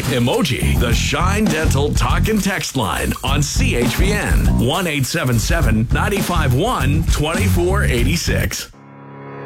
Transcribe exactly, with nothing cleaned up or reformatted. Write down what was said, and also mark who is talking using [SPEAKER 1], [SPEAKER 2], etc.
[SPEAKER 1] emoji. The Shine Dental Talk and Text line on C H B N one eight seven seven, nine five one, two four eight six.